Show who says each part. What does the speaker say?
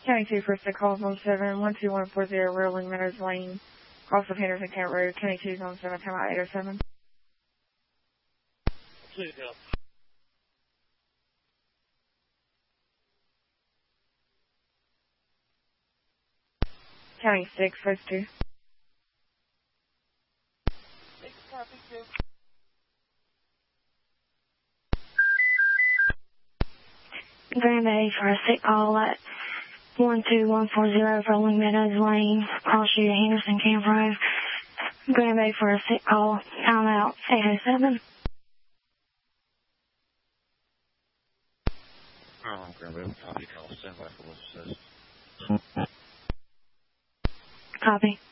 Speaker 1: County 2 for sick calls on 7-12140 Rolling Meadows Lane, cross of Henderson County Road. County 2's on 7, time out 807.
Speaker 2: Please help.
Speaker 1: County 6, first 2. Grand Bay for a sick call at 12140 Rolling Meadows Lane, cross street at Henderson Camp Road. Grand Bay for a sick call, time out 807.
Speaker 2: Grand Bay, copy call, stand by for what it says.
Speaker 1: Copy.